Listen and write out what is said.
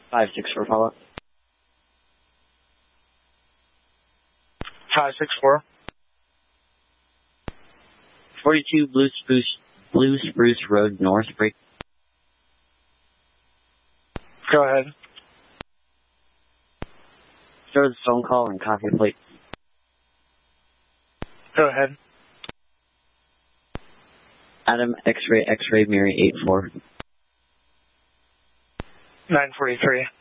564 follow-up. 564. 42 Blue Spruce Road North, break. Go ahead. Throw the phone call and copy the plate. Go ahead. Adam, X-ray, Mary 84. 943.